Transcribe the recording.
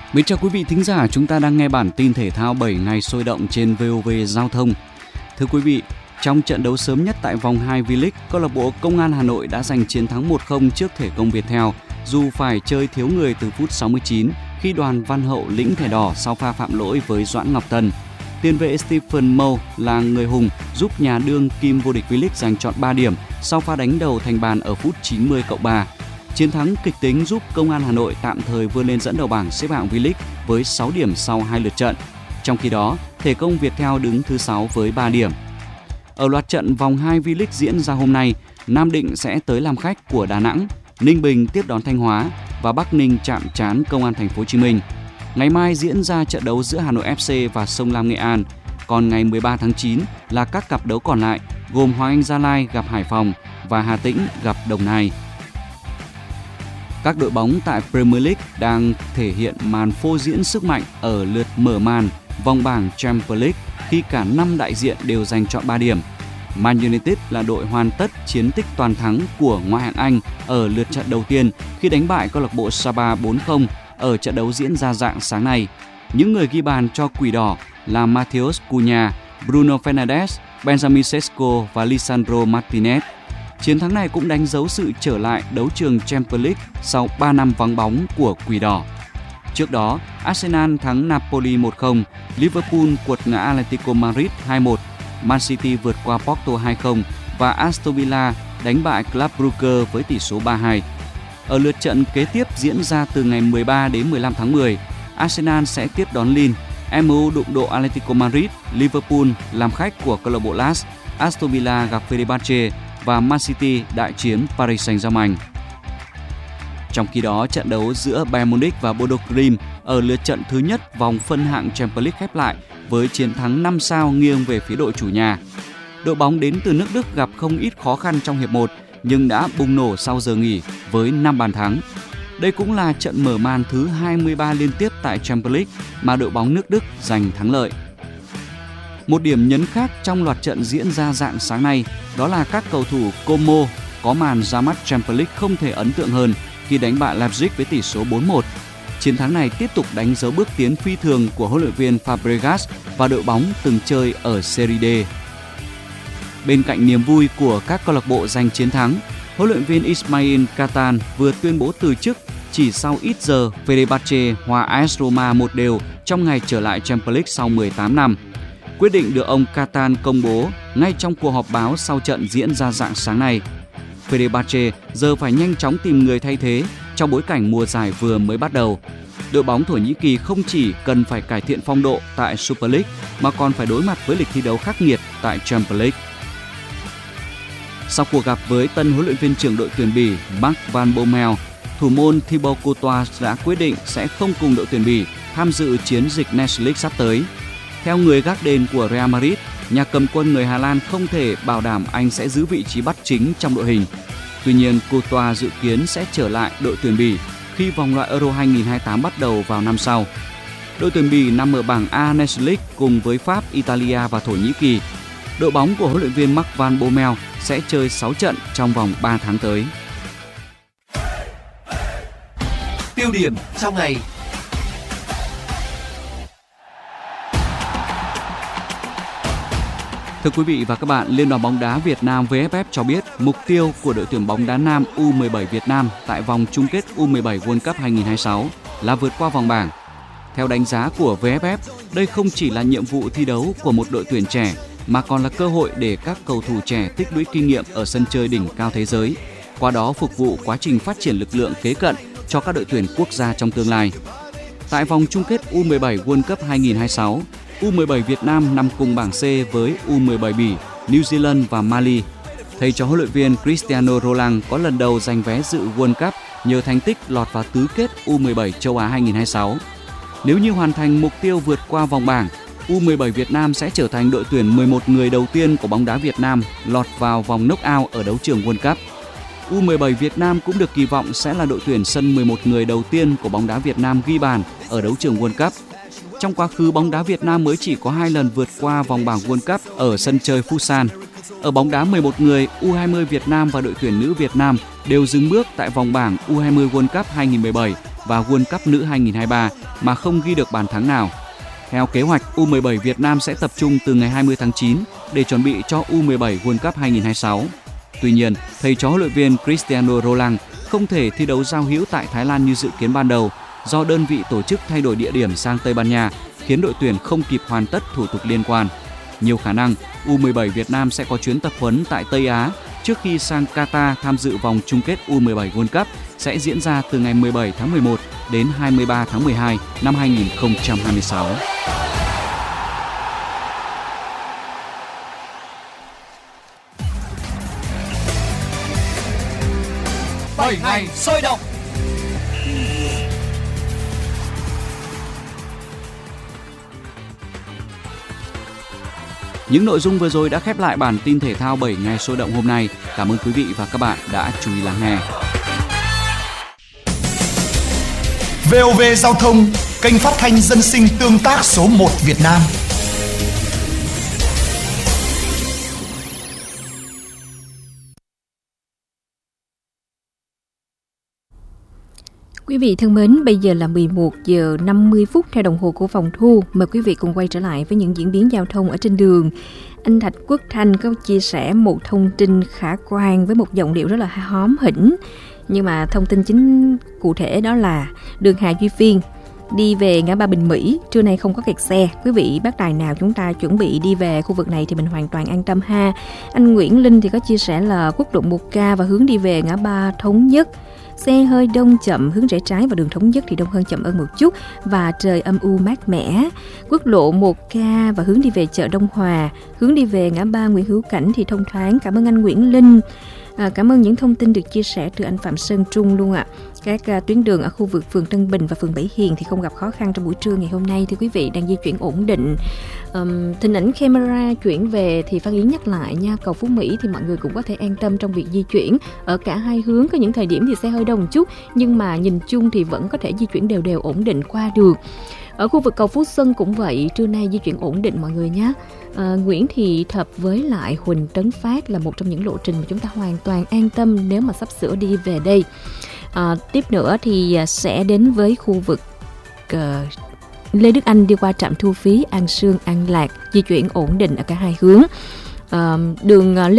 Mến chào quý vị thính giả, chúng ta đang nghe bản tin thể thao 7 ngày sôi động trên VOV Giao thông. Thưa quý vị, trong trận đấu sớm nhất tại vòng 2 V-League, câu lạc bộ Công an Hà Nội đã giành chiến thắng 1-0 trước Thể Công Viettel dù phải chơi thiếu người từ phút 69 khi Đoàn Văn Hậu lĩnh thẻ đỏ sau pha phạm lỗi với Doãn Ngọc Tân. Tiền vệ Stephen Mou là người hùng giúp nhà đương kim vô địch V-League giành trọn 3 điểm sau pha đánh đầu thành bàn ở phút 90+3. Chiến thắng kịch tính giúp Công an Hà Nội tạm thời vươn lên dẫn đầu bảng xếp hạng V-League với 6 điểm sau 2 lượt trận. Trong khi đó, Thể Công Viettel đứng thứ 6 với 3 điểm. Ở loạt trận vòng 2 V-League diễn ra hôm nay, Nam Định sẽ tới làm khách của Đà Nẵng, Ninh Bình tiếp đón Thanh Hóa và Bắc Ninh chạm trán Công an Thành phố Hồ Chí Minh. Ngày mai diễn ra trận đấu giữa Hà Nội FC và Sông Lam Nghệ An. Còn ngày 13 tháng 9 là các cặp đấu còn lại gồm Hoàng Anh Gia Lai gặp Hải Phòng và Hà Tĩnh gặp Đồng Nai. Các đội bóng tại Premier League đang thể hiện màn phô diễn sức mạnh ở lượt mở màn vòng bảng Champions League khi cả 5 đại diện đều giành trọn 3 điểm. Man United là đội hoàn tất chiến tích toàn thắng của ngoại hạng Anh ở lượt trận đầu tiên khi đánh bại câu lạc bộ Saba 4-0 ở trận đấu diễn ra rạng sáng nay. Những người ghi bàn cho Quỷ Đỏ là Matheus Cunha, Bruno Fernandes, Benjamin Sesko và Lisandro Martinez. Chiến thắng này cũng đánh dấu sự trở lại đấu trường Champions League sau 3 năm vắng bóng của Quỷ Đỏ. Trước đó, Arsenal thắng Napoli 1-0, Liverpool quật ngã Atletico Madrid 2-1, Man City vượt qua Porto 2-0 và Aston Villa đánh bại Club Brugge với tỷ số 3-2. Ở lượt trận kế tiếp diễn ra từ ngày 13 đến 15 tháng 10, Arsenal sẽ tiếp đón Lille, MU đụng độ Atletico Madrid, Liverpool làm khách của câu lạc bộ Las, Aston Villa gặp Fenerbahce và Man City đại chiến Paris Saint-Germain. Trong khi đó, trận đấu giữa Bayern Munich và Bodo Glimt ở lượt trận thứ nhất vòng phân hạng Champions League khép lại với chiến thắng 5 sao nghiêng về phía đội chủ nhà. Đội bóng đến từ nước Đức gặp không ít khó khăn trong hiệp 1 nhưng đã bùng nổ sau giờ nghỉ với 5 bàn thắng. Đây cũng là trận mở màn thứ 23 liên tiếp tại Champions League mà đội bóng nước Đức giành thắng lợi. Một điểm nhấn khác trong loạt trận diễn ra rạng sáng nay đó là các cầu thủ Como có màn ra mắt Champions League không thể ấn tượng hơn khi đánh bại Leipzig với tỷ số 4-1. Chiến thắng này tiếp tục đánh dấu bước tiến phi thường của huấn luyện viên Fabregas và đội bóng từng chơi ở Serie D. Bên cạnh niềm vui của các câu lạc bộ giành chiến thắng, huấn luyện viên Ismail Katan vừa tuyên bố từ chức chỉ sau ít giờ Fenerbahce hòa AS Roma 1-1 trong ngày trở lại Champions League sau 18 năm. Quyết định được ông Katan công bố ngay trong cuộc họp báo sau trận diễn ra rạng sáng nay. Fenerbahce giờ phải nhanh chóng tìm người thay thế trong bối cảnh mùa giải vừa mới bắt đầu. Đội bóng Thổ Nhĩ Kỳ không chỉ cần phải cải thiện phong độ tại Super League mà còn phải đối mặt với lịch thi đấu khắc nghiệt tại Champions League. Sau cuộc gặp với tân huấn luyện viên trưởng đội tuyển Bỉ Marc Van Bommel, thủ môn Thibaut Courtois đã quyết định sẽ không cùng đội tuyển Bỉ tham dự chiến dịch Nations League sắp tới. Theo người gác đền của Real Madrid, nhà cầm quân người Hà Lan không thể bảo đảm anh sẽ giữ vị trí bắt chính trong đội hình. Tuy nhiên, Courtois dự kiến sẽ trở lại đội tuyển Bỉ khi vòng loại Euro 2028 bắt đầu vào năm sau. Đội tuyển Bỉ nằm ở bảng A Nations League cùng với Pháp, Italia và Thổ Nhĩ Kỳ. Đội bóng của huấn luyện viên Marc Van Bommel sẽ chơi 6 trận trong vòng 3 tháng tới. Tiêu điểm trong ngày. Thưa quý vị và các bạn, Liên đoàn bóng đá Việt Nam VFF cho biết mục tiêu của đội tuyển bóng đá nam U17 Việt Nam tại vòng chung kết U17 World Cup 2026 là vượt qua vòng bảng. Theo đánh giá của VFF, đây không chỉ là nhiệm vụ thi đấu của một đội tuyển trẻ mà còn là cơ hội để các cầu thủ trẻ tích lũy kinh nghiệm ở sân chơi đỉnh cao thế giới, qua đó phục vụ quá trình phát triển lực lượng kế cận cho các đội tuyển quốc gia trong tương lai. Tại vòng chung kết U17 World Cup 2026, U17 Việt Nam nằm cùng bảng C với U17 Bỉ, New Zealand và Mali. Thầy trò huấn luyện viên Cristiano Roland có lần đầu giành vé dự World Cup nhờ thành tích lọt vào tứ kết U17 châu Á 2026. Nếu như hoàn thành mục tiêu vượt qua vòng bảng, U17 Việt Nam sẽ trở thành đội tuyển 11 người đầu tiên của bóng đá Việt Nam lọt vào vòng knock-out ở đấu trường World Cup. U17 Việt Nam cũng được kỳ vọng sẽ là đội tuyển sân 11 người đầu tiên của bóng đá Việt Nam ghi bàn ở đấu trường World Cup. Trong quá khứ, bóng đá Việt Nam mới chỉ có 2 lần vượt qua vòng bảng World Cup ở sân chơi Futsal. Ở bóng đá 11 người, U20 Việt Nam và đội tuyển nữ Việt Nam đều dừng bước tại vòng bảng U20 World Cup 2017 và World Cup nữ 2023 mà không ghi được bàn thắng nào. Theo kế hoạch, U17 Việt Nam sẽ tập trung từ ngày 20 tháng 9 để chuẩn bị cho U17 World Cup 2026. Tuy nhiên, thầy trò huấn luyện viên Cristiano Roland không thể thi đấu giao hữu tại Thái Lan như dự kiến ban đầu do đơn vị tổ chức thay đổi địa điểm sang Tây Ban Nha, khiến đội tuyển không kịp hoàn tất thủ tục liên quan. Nhiều khả năng U17 Việt Nam sẽ có chuyến tập huấn tại Tây Á trước khi sang Qatar tham dự vòng chung kết U17 World Cup sẽ diễn ra từ ngày 17 tháng 11 đến 23 tháng 12 năm 2026. 7 ngày sôi động. Những nội dung vừa rồi đã khép lại bản tin thể thao 7 ngày sôi động hôm nay. Cảm ơn quý vị và các bạn đã chú ý lắng nghe. VOV Giao thông, kênh phát thanh dân sinh tương tác số 1 Việt Nam. Quý vị thân mến, bây giờ là 11 giờ 50 phút theo đồng hồ của phòng thu. Mời quý vị cùng quay trở lại với những diễn biến giao thông ở trên đường. Anh Thạch Quốc Thanh có chia sẻ một thông tin khả quan với một giọng điệu rất là hóm hỉnh. Nhưng mà thông tin chính cụ thể đó là đường Hà Duy Phiên đi về ngã ba Bình Mỹ, trưa nay không có kẹt xe. Quý vị bác tài nào chúng ta chuẩn bị đi về khu vực này thì mình hoàn toàn an tâm ha. Anh Nguyễn Linh thì có chia sẻ là quốc lộ 1K và hướng đi về ngã ba Thống Nhất, xe hơi đông chậm, hướng rẽ trái vào đường Thống Nhất thì đông hơn chậm hơn một chút và trời âm u mát mẻ. Quốc lộ 1K và hướng đi về chợ Đông Hòa, hướng đi về ngã ba Nguyễn Hữu Cảnh thì thông thoáng. Cảm ơn anh Nguyễn Linh. Cảm ơn những thông tin được chia sẻ từ anh Phạm Sơn Trung luôn ạ. Các tuyến đường ở khu vực phường Tân Bình và phường Bảy Hiền thì không gặp khó khăn trong buổi trưa ngày hôm nay. Thưa quý vị, đang di chuyển ổn định. Hình ảnh camera chuyển về thì Phan Yến nhắc lại nha, cầu Phú Mỹ thì mọi người cũng có thể an tâm trong việc di chuyển ở cả hai hướng. Có những thời điểm thì xe hơi đông một chút nhưng mà nhìn chung thì vẫn có thể di chuyển đều đều ổn định qua được. Ở khu vực cầu Phú Xuân cũng vậy, trưa nay di chuyển ổn định mọi người nhé. Nguyễn Thị Thập với lại Huỳnh Tấn Phát là một trong những lộ trình mà chúng ta hoàn toàn an tâm nếu mà sắp sửa đi về đây. Tiếp nữa thì sẽ đến với khu vực Lê Đức Anh đi qua trạm thu phí An Sương, An Lạc, di chuyển ổn định ở cả hai hướng. Đường Lê